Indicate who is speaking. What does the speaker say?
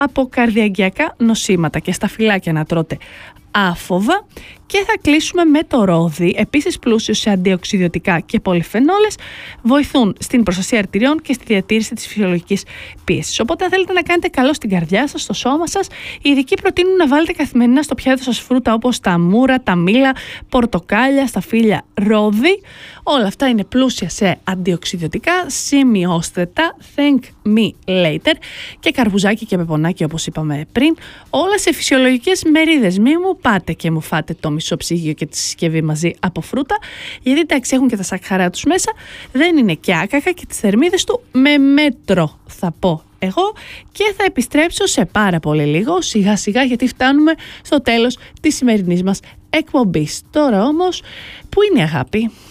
Speaker 1: από καρδιαγγειακά νοσήματα και σταφυλάκια να τρώτε άφοβα. Και θα κλείσουμε με το ρόδι, επίσης πλούσιο σε αντιοξυδιωτικά και πολυφενόλες, βοηθούν στην προστασία αρτηριών και στη διατήρηση της φυσιολογικής πίεσης. Οπότε, αν θέλετε να κάνετε καλό στην καρδιά σας, στο σώμα σας, οι ειδικοί προτείνουν να βάλετε καθημερινά στο πιάτο σας φρούτα όπως τα μούρα, τα μήλα, πορτοκάλια, σταφύλια, ρόδι. Όλα αυτά είναι πλούσια σε αντιοξυδιωτικά, σημειώστε τα, thank me later, και καρβουζάκι και πεπονάκι όπως είπαμε πριν, όλα σε φυσιολογικές μερίδες. Μη μου πάτε και μου φάτε το μισό ψυγείο και τη συσκευή μαζί από φρούτα, γιατί εντάξει έχουν και τα σακχαρά τους μέσα, δεν είναι και άκακα, και τις θερμίδες του με μέτρο θα πω εγώ, και θα επιστρέψω σε πάρα πολύ λίγο, σιγά σιγά, γιατί φτάνουμε στο τέλος της σημερινής μας εκπομπής. Τώρα όμως, πού είναι η αγάπη?